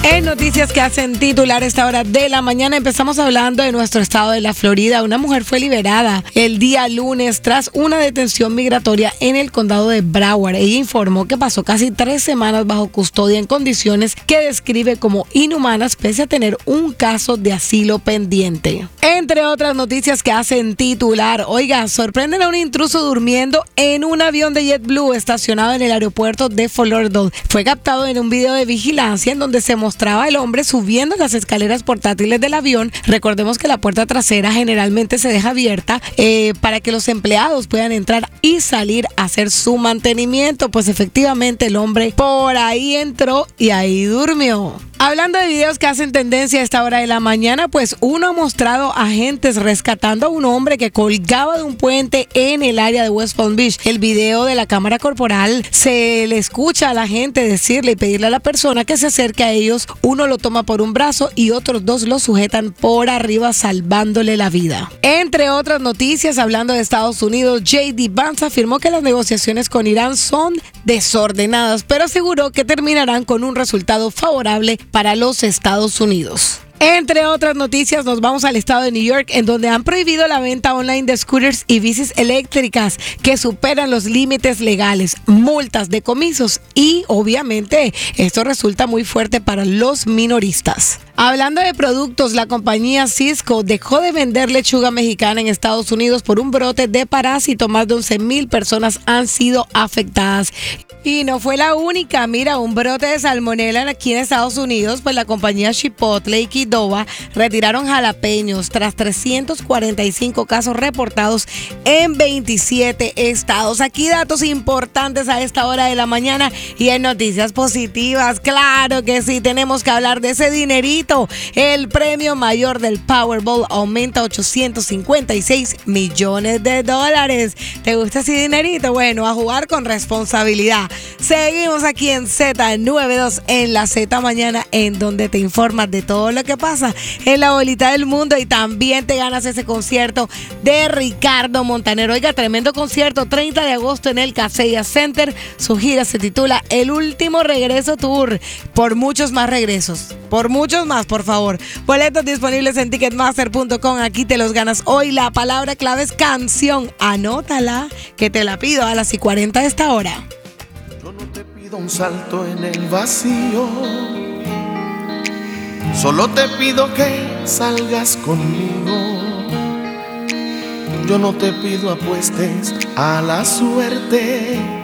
En noticias que hacen titular esta hora de la mañana, empezamos hablando de nuestro estado de la Florida. Una mujer fue liberada el día lunes tras una detención migratoria en el condado de Broward. Ella informó que pasó casi 3 semanas bajo custodia en condiciones que describe como inhumanas, pese a tener un caso de asilo pendiente. Entre otras noticias que hacen titular, oiga, sorprenden a un intruso durmiendo en un avión de JetBlue estacionado en el aeropuerto de Fort Lauderdale. Fue captado en un video de vigilancia en donde se mostraba el hombre subiendo las escaleras portátiles del avión. Recordemos que la puerta trasera generalmente se deja abierta para que los empleados puedan entrar y salir a hacer su mantenimiento. Pues efectivamente el hombre por ahí entró y ahí durmió. Hablando de videos que hacen tendencia a esta hora de la mañana, pues uno ha mostrado agentes rescatando a un hombre que colgaba de un puente en el área de West Palm Beach. El video de la cámara corporal se le escucha a la gente decirle y pedirle a la persona que se acerque a ellos. Uno lo toma por un brazo y otros 2 lo sujetan por arriba, salvándole la vida. Entre otras noticias, hablando de Estados Unidos, J.D. Vance afirmó que las negociaciones con Irán son desordenadas, pero aseguró que terminarán con un resultado favorable para los Estados Unidos. Entre otras noticias, nos vamos al estado de New York, en donde han prohibido la venta online de scooters y bicis eléctricas que superan los límites legales, multas, decomisos y, obviamente, esto resulta muy fuerte para los minoristas. Hablando de productos, la compañía Cisco dejó de vender lechuga mexicana en Estados Unidos por un brote de parásito. Más de 11,000 personas han sido afectadas. Y no fue la única. Mira, un brote de salmonela aquí en Estados Unidos, pues la compañía Chipotle y Qdoba retiraron jalapeños tras 345 casos reportados en 27 estados. Aquí datos importantes a esta hora de la mañana y en noticias positivas. Claro que sí, tenemos que hablar de ese dinerito. El premio mayor del Powerball aumenta a $856 millones. ¿Te gusta ese dinerito? Bueno, a jugar con responsabilidad. Seguimos aquí en Z92 en la Z Mañana, en donde te informas de todo lo que pasa en la bolita del mundo y también te ganas ese concierto de Ricardo Montaner. Oiga, tremendo concierto, 30 de agosto en el Kaseya Center. Su gira se titula El Último Regreso Tour. Por muchos más regresos, por muchos más, por favor. Boletos disponibles en ticketmaster.com. Aquí te los ganas hoy. La palabra clave es canción. Anótala, que te la pido a las 40 de esta hora. Yo no te pido un salto en el vacío, solo te pido que salgas conmigo. Yo no te pido apuestes a la suerte,